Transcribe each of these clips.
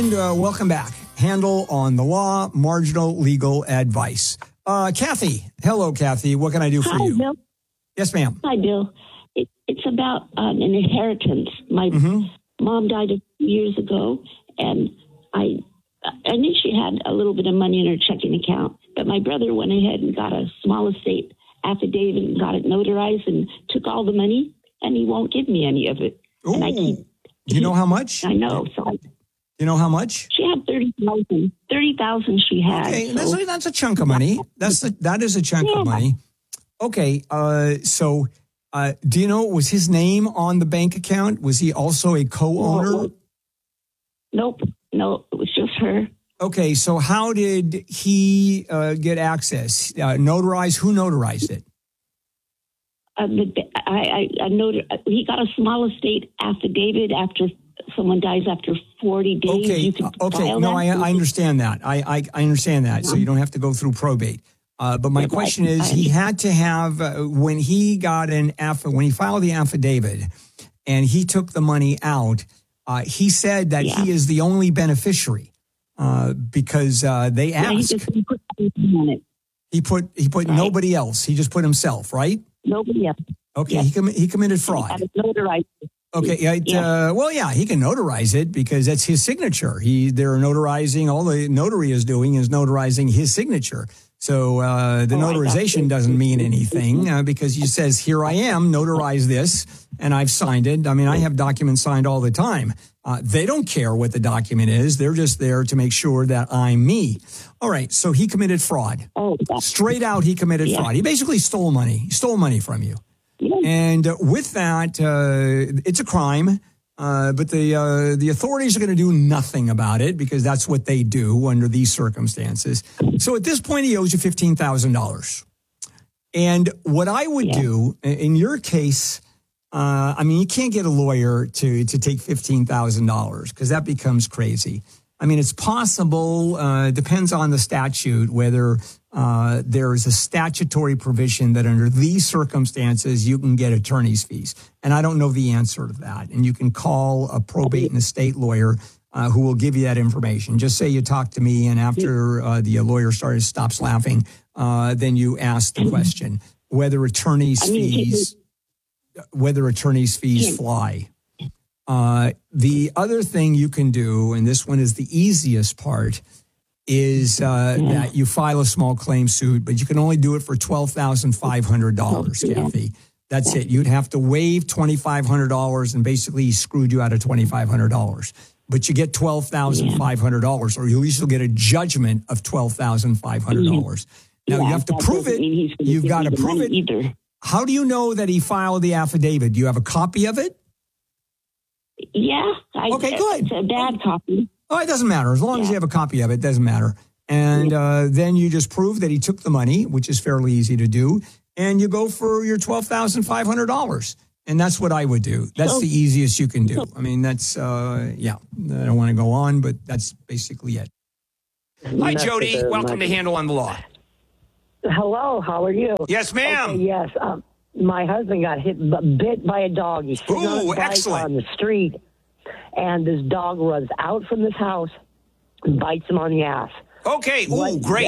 And welcome back. Handle on the law, marginal legal advice. Kathy. Hello, Kathy. What can I do for you? Bill. Yes, ma'am. Hi, Bill. It's about an inheritance. My mom died a few years ago, and I knew she had a little bit of money in her checking account, but my brother went ahead and got a small estate affidavit and got it notarized and took all the money, and he won't give me any of it. Ooh. And Do you know how much? I know. You know how much? She had 30,000. 30,000 she had. Okay, so. that's a chunk of money. That is a chunk of money. Okay, so do you know, was his name on the bank account? Was he also a co-owner? Nope. No, it was just her. Okay, so how did he get access? Notarized? Who notarized it? I noted he got a small estate affidavit after someone dies after 40 days. Okay, you can file no, that. I understand that. I understand that, so you don't have to go through probate. But my question is, he had to have when he got when he filed the affidavit, and he took the money out. He said that he is the only beneficiary because they asked. He put something on it. He put nobody else. He just put himself, right? Nobody else. Okay, he committed fraud. Okay, he can notarize it because that's his signature. They're notarizing. All the notary is doing is notarizing his signature. So the notarization doesn't mean anything because he says, "Here I am, notarize this," and I've signed it. I mean, I have documents signed all the time. They don't care what the document is. They're just there to make sure that I'm me. All right, so he committed fraud. Straight out, he committed fraud. He basically stole money. He stole money from you. And with that, it's a crime, but the authorities are going to do nothing about it because that's what they do under these circumstances. So at this point, he owes you $15,000. And what I would do in your case, you can't get a lawyer to take $15,000 because that becomes crazy. I mean, it's possible, depends on the statute, whether there is a statutory provision that under these circumstances you can get attorney's fees. And I don't know the answer to that. And you can call a probate and estate lawyer who will give you that information. Just say you talk to me, and after the lawyer stops laughing, then you ask the question whether attorney's fees fly. The other thing you can do, and this one is the easiest part, is that you file a small claim suit, but you can only do it for $12,500, Kathy. That's it. You'd have to waive $2,500, and basically he screwed you out of $2,500. But you get $12,500, or you at least will get a judgment of $12,500. Now you have to prove it. You've got to prove it. Either. How do you know that he filed the affidavit? Do you have a copy of it? Yeah. Okay, good. It's a bad copy. Oh, it doesn't matter. As long as you have a copy of it, it doesn't matter. And then you just prove that he took the money, which is fairly easy to do, and you go for your $12,500. And that's what I would do. That's the easiest you can do. I mean, that's, I don't want to go on, but that's basically it. Hi, Jody. Welcome to Handle on the Law. Hello, how are you? Yes, ma'am. Okay, yes, my husband got bit by a dog. He's sitting on his bike on the street, and this dog runs out from this house and bites him on the ass. Okay, great.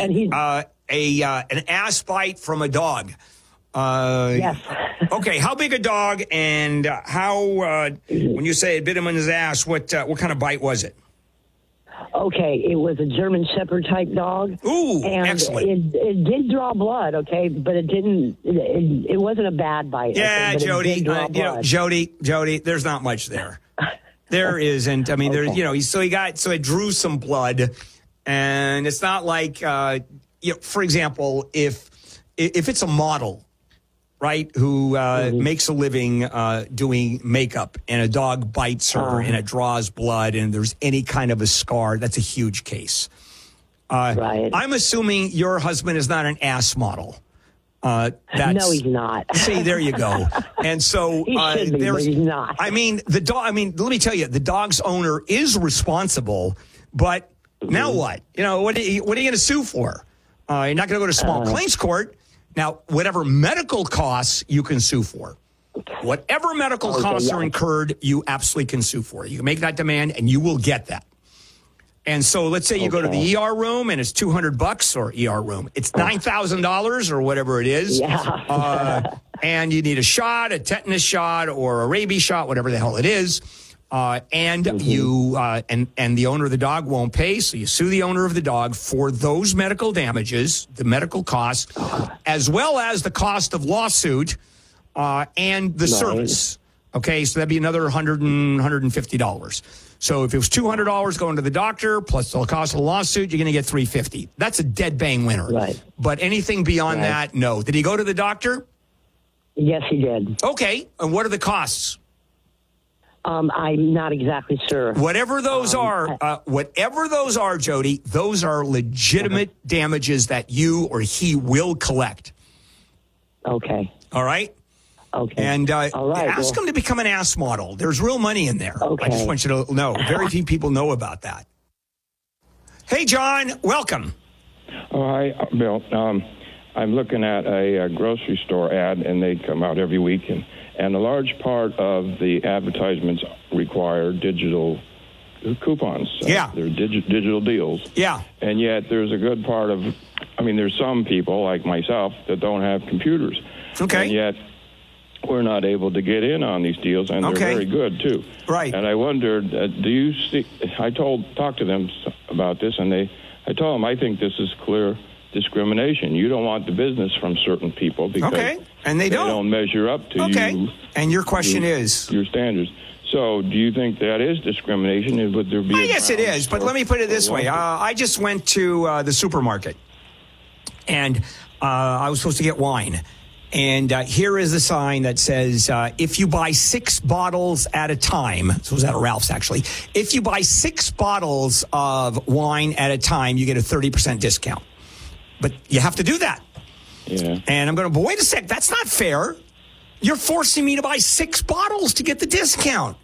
An ass bite from a dog. Yes. Okay, how big a dog, and how? When you say it bit him on his ass, what kind of bite was it? Okay, it was a German Shepherd type dog. Ooh, and excellent. It did draw blood, okay, but it didn't. It wasn't a bad bite. Yeah, okay, Jody. Jody. There's not much there. There isn't. I mean, it drew some blood, and it's not like for example, if it's a model, right, who makes a living doing makeup, and a dog bites her and it draws blood and there's any kind of a scar, that's a huge case. Right. I'm assuming your husband is not an ass model. No, he's not. See, there you go. And so he should be, but he's not. I mean, let me tell you, the dog's owner is responsible, but now what? What are you going to sue for? You're not going to go to small claims court. Now, whatever medical costs you can sue for. Whatever medical costs are incurred, you absolutely can sue for. You can make that demand, and you will get that. And so let's say you go to the ER room and it's $200 or ER room. It's $9,000 or whatever it is. Yeah. And you need a shot, a tetanus shot or a rabies shot, whatever the hell it is. And you and the owner of the dog won't pay, so you sue the owner of the dog for those medical damages, the medical costs, as well as the cost of lawsuit and the service. Okay, so that'd be another $150. So if it was $200 going to the doctor plus the cost of the lawsuit, you're going to get $350. That's a dead bang winner. Right. But anything beyond that, no. Did he go to the doctor? Yes, he did. Okay, and what are the costs? I'm not exactly sure. Whatever those are, Jody, those are legitimate damages that you or he will collect. Okay. All right? Okay. And all right, ask him to become an ass model. There's real money in there. Okay. I just want you to know. Very few people know about that. Hey, John, welcome. Oh, hi, Bill. I'm looking at a grocery store ad, and they come out every week, and a large part of the advertisements require digital coupons. Yeah. They're digital deals. Yeah. And yet there's a good part of, there's some people like myself that don't have computers. Okay. And yet we're not able to get in on these deals, and they're very good, too. Right. And I wondered, do you see, talked to them about this, and I told them I think this is clear discrimination. You don't want the business from certain people because and they don't measure up to you. And your question is your standards. So, do you think that is discrimination? Would there be? Yes, it is. But let me put it this way: I just went to the supermarket, and I was supposed to get wine. And here is the sign that says, if you buy 6 bottles at a time, so it was at Ralph's actually, if you buy 6 bottles of wine at a time, you get a 30% discount. But you have to do that. Yeah. And I'm going, but wait a sec, that's not fair. You're forcing me to buy 6 bottles to get the discount.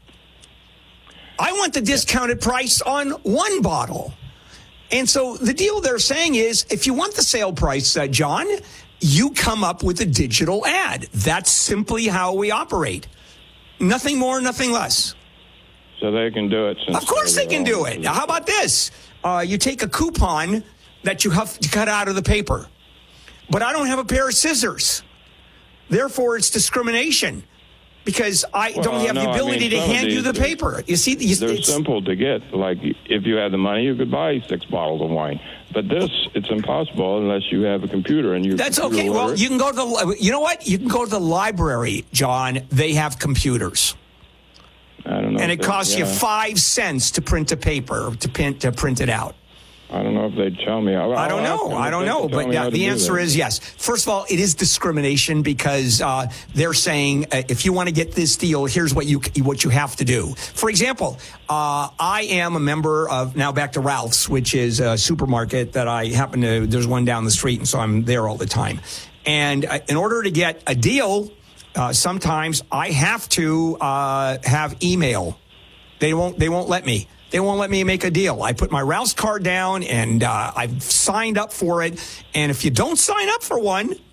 I want the discounted price on 1 bottle. And so the deal they're saying is, if you want the sale price, John, you come up with a digital ad. That's simply how we operate. Nothing more, nothing less. So they can do it. Of course they can do it. Now, how about this? You take a coupon that you have to cut out of the paper. But I don't have a pair of scissors. Therefore, it's discrimination because I don't have the ability to hand you the paper. You see, they're simple to get. Like, if you had the money, you could buy 6 bottles of wine. But this, it's impossible unless you have a computer and you. That's okay. Well, you can go to you know what? You can go to the library, John. They have computers. I don't know. And it costs you 5 cents to print a paper, to print it out. I don't know if they'd tell me. I don't know. But the answer is yes. First of all, it is discrimination because they're saying if you want to get this deal, here's what you have to do. For example, I am a member of, now back to Ralph's, which is a supermarket that I happen to, there's one down the street, and so I'm there all the time. And in order to get a deal, sometimes I have to have email. They won't let me. They won't let me make a deal. I put my Ralph's card down, and I've signed up for it. And if you don't sign up for one,